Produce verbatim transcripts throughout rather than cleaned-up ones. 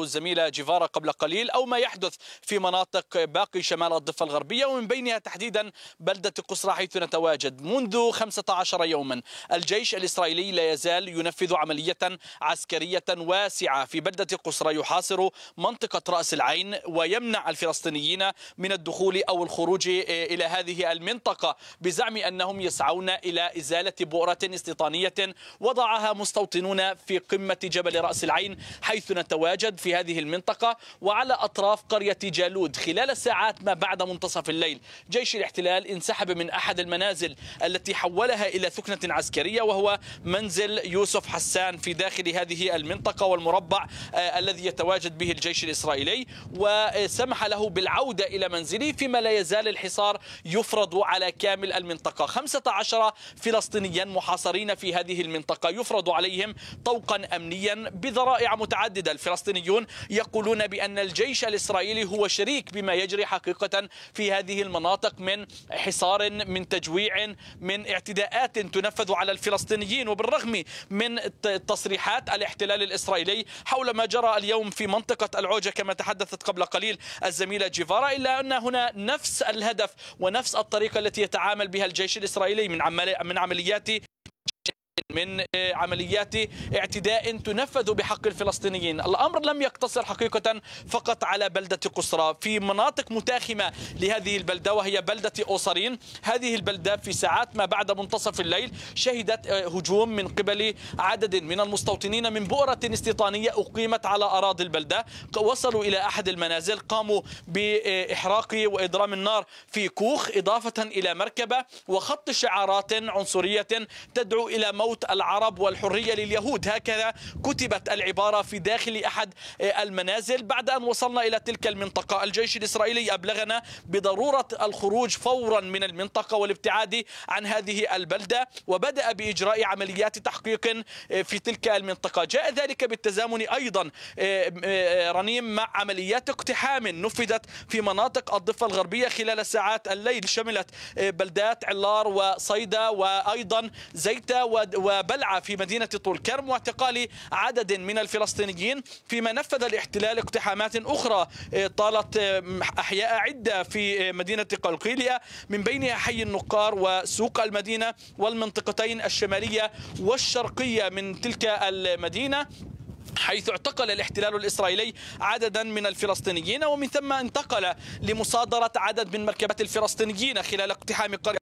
ذكره الزميلة جيفارا قبل قليل أو ما يحدث في مناطق باقي شمال الضفة الغربية، ومن بينها تحديدا بلدة قصرى حيث نتواجد. منذ خمسة عشر يوما الجيش الإسرائيلي لا يزال ينفذ عملية عسكرية واسعة في بلدة قصرى، يحاصر منطقة رأس العين ويمنع الفلسطينيين من الدخول أو الخروج إلى هذه المنطقة بزعم أنهم يسعون إلى إزالة بؤرة استيطانية وضعها مستوطنون في قمة جبل رأس العين حيث نتواجد في هذه المنطقة وعلى أطراف قرية جالود. خلال ساعات ما بعد منتصف الليل جيش الاحتلال انسحب من أحد المنازل التي حولها إلى ثكنة عسكرية، وهو منزل يوسف حسان في داخل هذه المنطقة والمربع آه الذي يتواجد به الجيش الإسرائيلي، وسمح له بالعودة إلى منزله فيما لا يزال الحصار يفرض على كامل المنطقة. خمسة عشر فلسطينيا محاصرين في هذه المنطقة يفرض عليهم طوقا أمنيا بذرائع متعددة. الفلسطينيون يقولون بأن الجيش الإسرائيلي هو شريك بما يجري حقيقة في هذه المناطق من حصار، من تجويع، من اعتداءات تنفذ على الفلسطينيين. وبالرغم من تصريحات الاحتلال الإسرائيلي حول ما جرى اليوم في منطقة العوجة كما تحدثت قبل قليل الزميلة جيفارا، إلا أن هنا نفس الهدف ونفس الطريقة التي يتعامل بها الجيش الإسرائيلي من من عمليات من عمليات اعتداء تنفذ بحق الفلسطينيين. الأمر لم يقتصر حقيقة فقط على بلدة قصرى، في مناطق متاخمة لهذه البلدة وهي بلدة أوصرين. هذه البلدة في ساعات ما بعد منتصف الليل شهدت هجوم من قبل عدد من المستوطنين من بؤرة استيطانية أقيمت على أراضي البلدة. وصلوا إلى أحد المنازل، قاموا بإحراق وإضرام النار في كوخ إضافة إلى مركبة وخط شعارات عنصرية تدعو إلى موت العرب والحرية لليهود. هكذا كتبت العبارة في داخل أحد المنازل. بعد أن وصلنا إلى تلك المنطقة الجيش الإسرائيلي أبلغنا بضرورة الخروج فورا من المنطقة والابتعاد عن هذه البلدة، وبدأ بإجراء عمليات تحقيق في تلك المنطقة. جاء ذلك بالتزامن أيضا رنيم مع عمليات اقتحام نفذت في مناطق الضفة الغربية خلال ساعات الليل، شملت بلدات علار وصيدا وأيضا زيتا وبلعة في مدينة طول كرم واعتقال عدد من الفلسطينيين، فيما نفذ الاحتلال اقتحامات أخرى طالت أحياء عدة في مدينة قلقيلية من بينها حي النقار وسوق المدينة والمنطقتين الشمالية والشرقية من تلك المدينة، حيث اعتقل الاحتلال الإسرائيلي عددا من الفلسطينيين ومن ثم انتقل لمصادرة عدد من مركبات الفلسطينيين خلال اقتحام قرية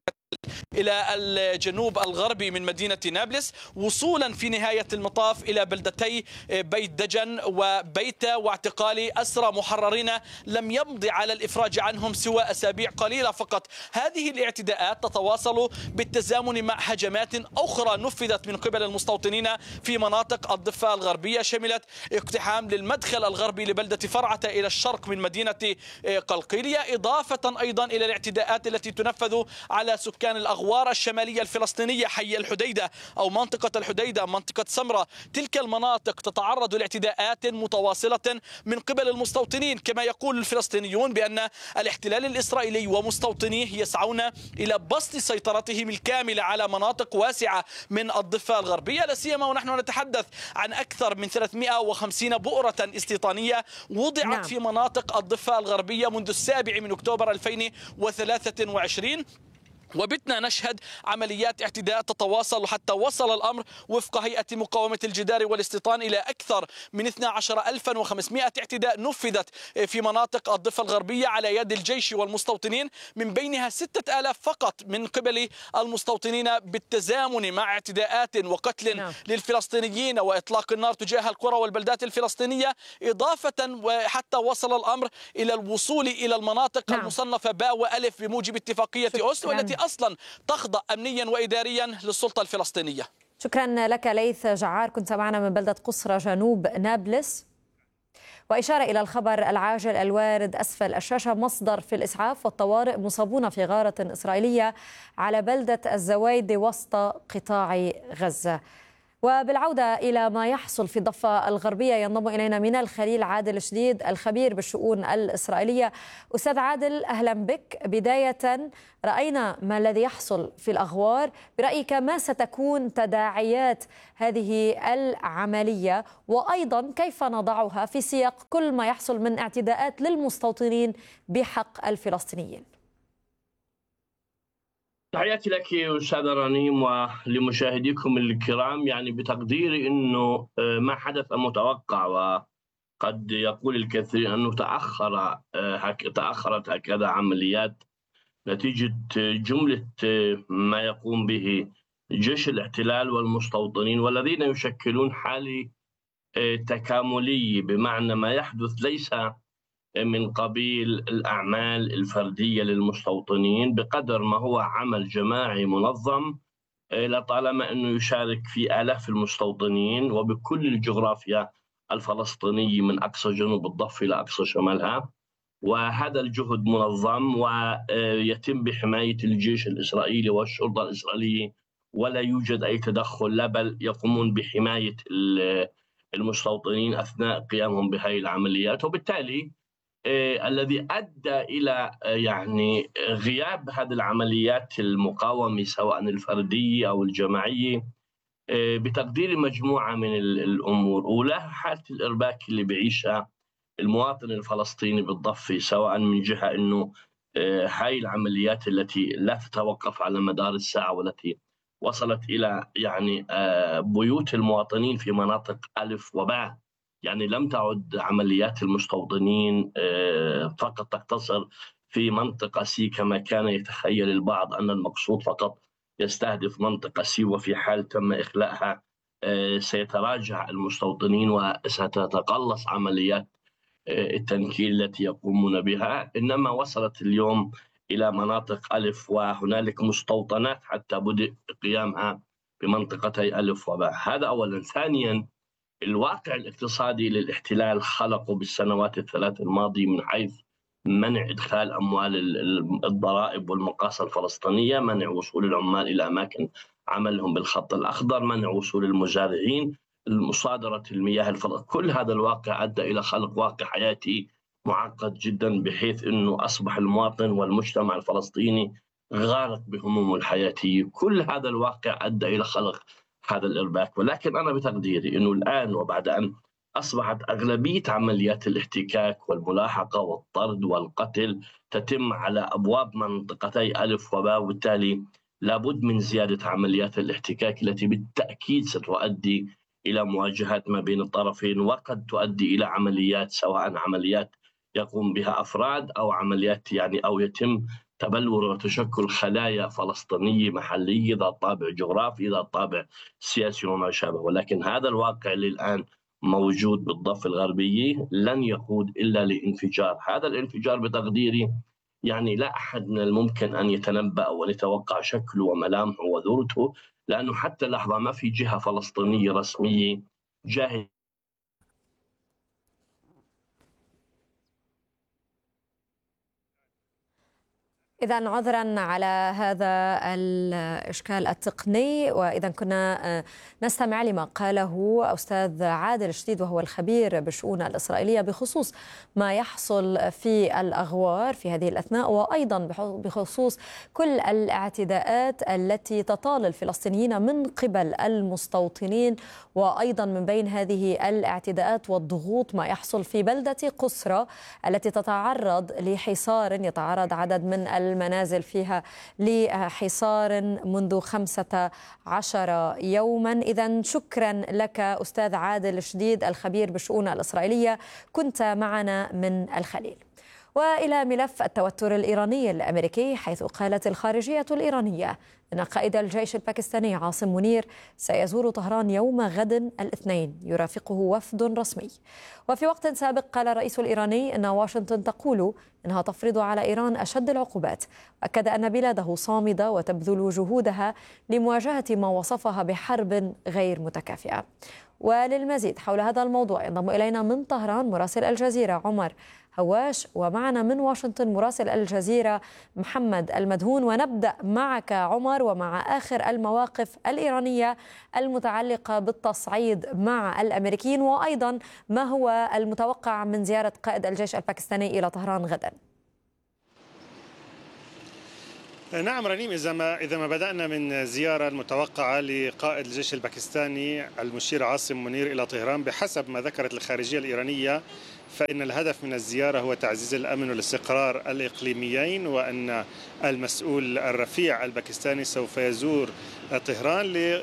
إلى الجنوب الغربي من مدينة نابلس، وصولا في نهاية المطاف إلى بلدتي بيت دجن وبيتا واعتقال أسرى محررين لم يمضي على الإفراج عنهم سوى أسابيع قليلة فقط. هذه الاعتداءات تتواصل بالتزامن مع هجمات أخرى نفذت من قبل المستوطنين في مناطق الضفة الغربية، شملت اقتحام للمدخل الغربي لبلدة فرعة إلى الشرق من مدينة قلقيلية، إضافة أيضا إلى الاعتداءات التي تنفذ على سكان الأغوار الشمالية الفلسطينية، حي الحديدة أو منطقة الحديدة، منطقة سمرة. تلك المناطق تتعرض لاعتداءات متواصلة من قبل المستوطنين، كما يقول الفلسطينيون بأن الاحتلال الإسرائيلي ومستوطنيه يسعون إلى بسط سيطرتهم الكاملة على مناطق واسعة من الضفة الغربية، لا سيما ونحن نتحدث عن أكثر من ثلاثمئة وخمسين بؤرة استيطانية وضعت نعم. في مناطق الضفة الغربية منذ السابع من أكتوبر ألفين وثلاثة وعشرين، وبتنا نشهد عمليات اعتداء تتواصل حتى وصل الأمر وفق هيئة مقاومة الجدار والاستيطان إلى أكثر من اثني عشر ألفا وخمسمئة اعتداء نفذت في مناطق الضفة الغربية على يد الجيش والمستوطنين، من بينها ستة آلاف فقط من قبل المستوطنين بالتزامن مع اعتداءات وقتل نعم. للفلسطينيين وإطلاق النار تجاه القرى والبلدات الفلسطينية، إضافة وحتى وصل الأمر إلى الوصول إلى المناطق نعم. المصنفة باء وألف بموجب اتفاقية أوسلو التي أصلا تخضع أمنيا وإداريا للسلطة الفلسطينية. شكرا لك ليث جعار، كنت معنا من بلدة قصرى جنوب نابلس. وإشارة إلى الخبر العاجل الوارد أسفل الشاشة، مصدر في الإسعاف والطوارئ مصابون في غارة إسرائيلية على بلدة الزوايدة وسط قطاع غزة. وبالعودة إلى ما يحصل في الضفة الغربية ينضم إلينا من الخليل عادل شديد الخبير بالشؤون الإسرائيلية. أستاذ عادل، أهلا بك. بداية، رأينا ما الذي يحصل في الأغوار، برأيك ما ستكون تداعيات هذه العملية، وأيضا كيف نضعها في سياق كل ما يحصل من اعتداءات للمستوطنين بحق الفلسطينيين؟ تحياتي لك أستاذة رنيم ولمشاهديكم الكرام. يعني بتقديري أنه ما حدث متوقع، وقد يقول الكثير أنه تأخر تأخرت هكذا عمليات نتيجة جملة ما يقوم به جيش الاحتلال والمستوطنين، والذين يشكلون حالة تكاملي، بمعنى ما يحدث ليس من قبيل الأعمال الفردية للمستوطنين بقدر ما هو عمل جماعي منظم، لطالما أنه يشارك في آلاف المستوطنين وبكل الجغرافيا الفلسطينية من أقصى جنوب الضفة إلى أقصى شمالها. وهذا الجهد منظم ويتم بحماية الجيش الإسرائيلي والشرطة الإسرائيلية، ولا يوجد أي تدخل، لا بل يقومون بحماية المستوطنين أثناء قيامهم بهذه العمليات. وبالتالي آه الذي أدى إلى آه يعني غياب هذه العمليات المقاومة سواء الفردية أو الجماعية آه بتقدير مجموعة من الأمور، ولها حالة الإرباك اللي بعيشها المواطن الفلسطيني بالضفة، سواء من جهة أنه آه هاي العمليات التي لا تتوقف على مدار الساعة والتي وصلت إلى يعني آه بيوت المواطنين في مناطق ألف وباء. يعني لم تعد عمليات المستوطنين فقط تقتصر في منطقة سي كما كان يتخيل البعض أن المقصود فقط يستهدف منطقة سي، وفي حال تم إخلاءها سيتراجع المستوطنين وستتقلص عمليات التنكيل التي يقومون بها. إنما وصلت اليوم إلى مناطق ألف، وهنالك مستوطنات حتى بدأ قيامها بمنطقتي ألف وباء. هذا أولا. ثانيا، الواقع الاقتصادي للاحتلال خلقه بالسنوات الثلاث الماضية من حيث منع إدخال أموال الضرائب والمقاصة الفلسطينية، منع وصول العمال إلى أماكن عملهم بالخط الأخضر، منع وصول المزارعين، مصادرة المياه الفلسطينية. كل هذا الواقع أدى إلى خلق واقع حياتي معقد جدا، بحيث أنه أصبح المواطن والمجتمع الفلسطيني غارق بهمومه الحياتية. كل هذا الواقع أدى إلى خلق هذا الإرباك. ولكن أنا بتقديري أنه الآن وبعد أن أصبحت أغلبية عمليات الاحتكاك والملاحقة والطرد والقتل تتم على أبواب منطقتي ألف وباء، وبالتالي لابد من زيادة عمليات الاحتكاك التي بالتأكيد ستؤدي إلى مواجهات ما بين الطرفين، وقد تؤدي إلى عمليات، سواء عمليات يقوم بها أفراد أو عمليات يعني أو يتم تبلور وتشكل خلايا فلسطينية محلية ذات طابع جغرافي ذات طابع سياسي وما شابه. ولكن هذا الواقع اللي الآن موجود بالضفة الغربية لن يقود إلا لانفجار. هذا الانفجار بتقديري يعني لا أحد من الممكن أن يتنبأ وأن يتوقع شكله وملامحه وذروته، لأنه حتى لحظة ما في جهة فلسطينية رسمية جاهزة. إذا عذرا على هذا الإشكال التقني، وإذا كنا نستمع لما قاله أستاذ عادل شديد وهو الخبير بالشؤون الإسرائيلية بخصوص ما يحصل في الأغوار في هذه الأثناء، وأيضا بخصوص كل الاعتداءات التي تطال الفلسطينيين من قبل المستوطنين، وأيضا من بين هذه الاعتداءات والضغوط ما يحصل في بلدة قسرة التي تتعرض لحصار، يتعرض عدد من المنازل فيها لحصار منذ خمسة عشر يوما. إذن شكرا لك أستاذ عادل شديد الخبير بالشؤون الإسرائيلية، كنت معنا من الخليل. وإلى ملف التوتر الإيراني الأمريكي، حيث قالت الخارجية الإيرانية أن قائد الجيش الباكستاني عاصم منير سيزور طهران يوم غد الاثنين يرافقه وفد رسمي. وفي وقت سابق قال الرئيس الإيراني أن واشنطن تقول أنها تفرض على إيران أشد العقوبات، وأكد أن بلاده صامدة وتبذل جهودها لمواجهة ما وصفها بحرب غير متكافئة. وللمزيد حول هذا الموضوع ينضم إلينا من طهران مراسل الجزيرة عمر هواش، ومعنا من واشنطن مراسل الجزيرة محمد المدهون. ونبدأ معك عمر ومع آخر المواقف الإيرانية المتعلقة بالتصعيد مع الأمريكيين، وأيضا ما هو المتوقع من زيارة قائد الجيش الباكستاني إلى طهران غدا. نعم رنيم، إذا ما إذا ما بدأنا من زيارة المتوقعة لقائد الجيش الباكستاني المشير عاصم منير إلى طهران، بحسب ما ذكرت الخارجية الإيرانية فإن الهدف من الزيارة هو تعزيز الأمن والاستقرار الإقليميين، وأن المسؤول الرفيع الباكستاني سوف يزور طهران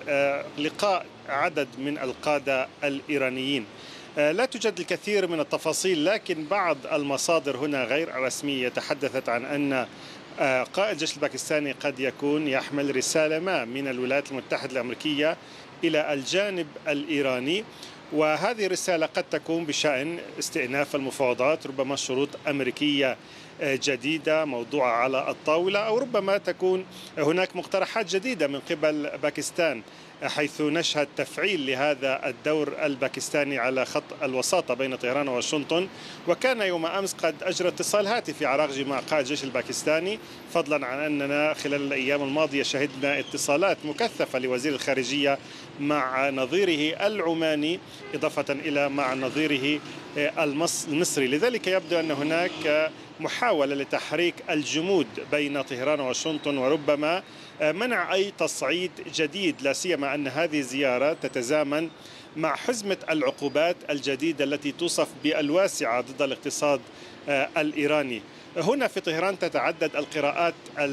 للقاء عدد من القادة الإيرانيين. لا توجد الكثير من التفاصيل، لكن بعض المصادر هنا غير رسمية تحدثت عن أن قائد الجيش الباكستاني قد يكون يحمل رسالة ما من الولايات المتحدة الأمريكية إلى الجانب الإيراني، وهذه الرسالة قد تكون بشأن استئناف المفاوضات، ربما شروط أمريكية جديدة موضوعة على الطاولة، أو ربما تكون هناك مقترحات جديدة من قبل باكستان، حيث نشهد تفعيل لهذا الدور الباكستاني على خط الوساطة بين طهران وواشنطن. وكان يوم أمس قد أجرى اتصال هاتفي عراقجي مع قائد الجيش الباكستاني، فضلا عن أننا خلال الأيام الماضية شهدنا اتصالات مكثفة لوزير الخارجية مع نظيره العماني، إضافة إلى مع نظيره المصري. لذلك يبدو أن هناك محاولة لتحريك الجمود بين طهران وواشنطن، وربما منع أي تصعيد جديد، لا سيما أن هذه الزيارة تتزامن مع حزمة العقوبات الجديدة التي توصف بالواسعة ضد الاقتصاد الإيراني. هنا في طهران تتعدد القراءات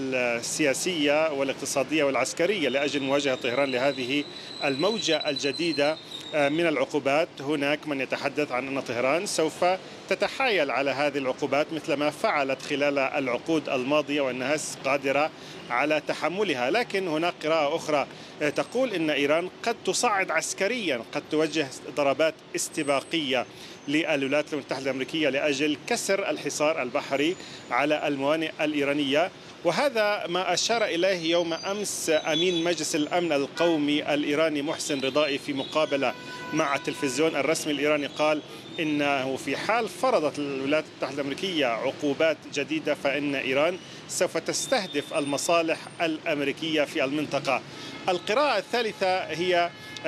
السياسية والاقتصادية والعسكرية لأجل مواجهة طهران لهذه الموجة الجديدة من العقوبات. هناك من يتحدث عن أن طهران سوف تتحايل على هذه العقوبات مثل ما فعلت خلال العقود الماضية، وأنها قادرة على تحملها. لكن هناك قراءة أخرى تقول أن إيران قد تصعد عسكريا، قد توجه ضربات استباقية للولايات المتحدة الأمريكية لأجل كسر الحصار البحري على الموانئ الإيرانية. وهذا ما أشار إليه يوم أمس أمين مجلس الأمن القومي الإيراني محسن رضائي في مقابلة مع التلفزيون الرسمي الإيراني. قال إنه في حال فرضت الولايات المتحدة الأمريكية عقوبات جديدة فإن إيران سوف تستهدف المصالح الأمريكية في المنطقة. القراءة الثالثة هي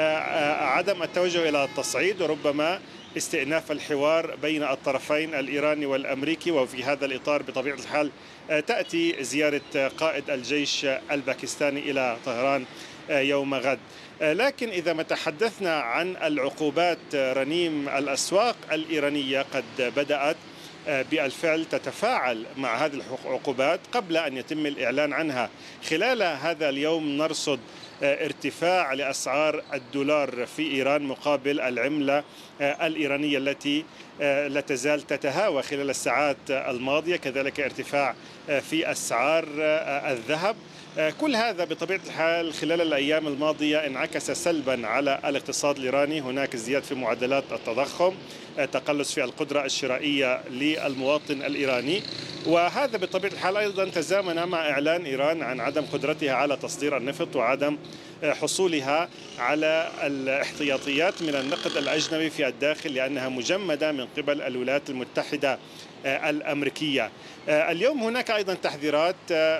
عدم التوجه إلى التصعيد، وربما استئناف الحوار بين الطرفين الإيراني والأمريكي. وفي هذا الإطار بطبيعة الحال تأتي زيارة قائد الجيش الباكستاني إلى طهران يوم غد. لكن إذا ما تحدثنا عن العقوبات رنيم، الأسواق الإيرانية قد بدأت بالفعل تتفاعل مع هذه العقوبات قبل أن يتم الإعلان عنها. خلال هذا اليوم نرصد ارتفاع لأسعار الدولار في إيران مقابل العملة الإيرانية التي لا تزال تتهاوى خلال الساعات الماضية، كذلك ارتفاع في أسعار الذهب. كل هذا بطبيعة الحال خلال الأيام الماضية انعكس سلبا على الاقتصاد الإيراني. هناك ازدياد في معدلات التضخم، تقلص في القدرة الشرائية للمواطن الإيراني، وهذا بطبيعة الحال أيضا تزامن مع إعلان إيران عن عدم قدرتها على تصدير النفط وعدم حصولها على الاحتياطيات من النقد الأجنبي في الداخل لأنها مجمدة من قبل الولايات المتحدة الأمريكية. اليوم هناك أيضا تحذيرات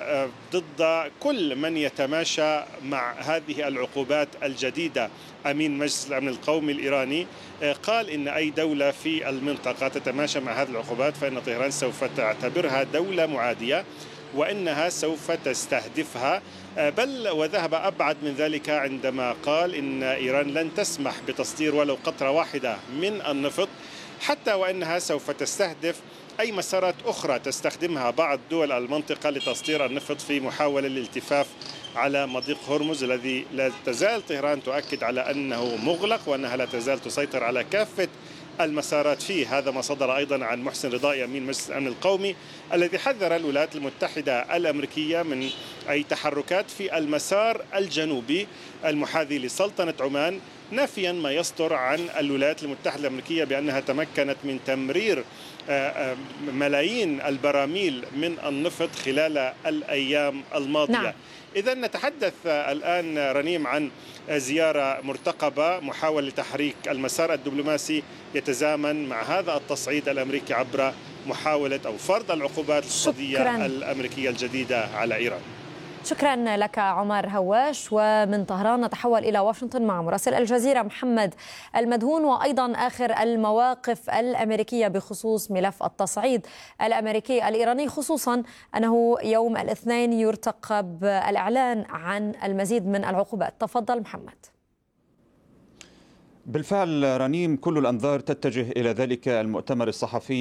ضد كل من يتماشى مع هذه العقوبات الجديدة. أمين مجلس الأمن القومي الإيراني قال إن أي دولة في المنطقة تتماشى مع هذه العقوبات فإن طهران سوف تعتبرها دولة معادية وإنها سوف تستهدفها، بل وذهب أبعد من ذلك عندما قال إن إيران لن تسمح بتصدير ولو قطرة واحدة من النفط، حتى وإنها سوف تستهدف أي مسارات أخرى تستخدمها بعض دول المنطقة لتصدير النفط في محاولة للالتفاف على مضيق هرمز الذي لا تزال طهران تؤكد على أنه مغلق وأنها لا تزال تسيطر على كافة المسارات فيه. هذا ما صدر أيضا عن محسن رضائي أمين مجلس الأمن القومي الذي حذر الولايات المتحدة الأمريكية من أي تحركات في المسار الجنوبي المحاذي لسلطنة عمان نافيا ما يصدر عن الولايات المتحدة الأمريكية بأنها تمكنت من تمرير ملايين البراميل من النفط خلال الأيام الماضية. نعم. إذا نتحدث الآن رنيم عن زيارة مرتقبة، محاولة لتحريك المسار الدبلوماسي يتزامن مع هذا التصعيد الأمريكي عبر محاولة أو فرض العقوبات الاقتصادية الأمريكية الجديدة على إيران. شكرا لك عمر هواش. ومن طهران نتحول إلى واشنطن مع مراسل الجزيرة محمد المدهون، وأيضا آخر المواقف الأمريكية بخصوص ملف التصعيد الأمريكي الإيراني، خصوصا أنه يوم الاثنين يرتقب الإعلان عن المزيد من العقوبات. تفضل محمد. بالفعل رنيم، كل الأنظار تتجه إلى ذلك المؤتمر الصحفي